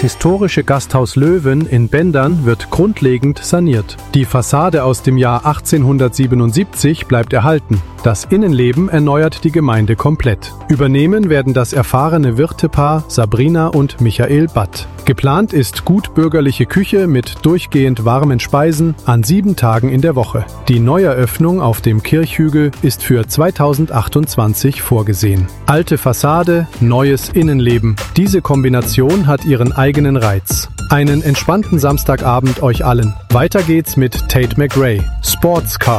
Das historische Gasthaus Löwen in Bendern wird grundlegend saniert. Die Fassade aus dem Jahr 1877 bleibt erhalten. Das Innenleben erneuert die Gemeinde komplett. Übernehmen werden das erfahrene Wirtepaar Sabrina und Michael Batt. Geplant ist gutbürgerliche Küche mit durchgehend warmen Speisen an 7 Tagen in der Woche. Die Neueröffnung auf dem Kirchhügel ist für 2028 vorgesehen. Alte Fassade, neues Innenleben. Diese Kombination hat ihren eigenen Reiz. Einen entspannten Samstagabend euch allen. Weiter geht's mit Tate McRae, Sportscar.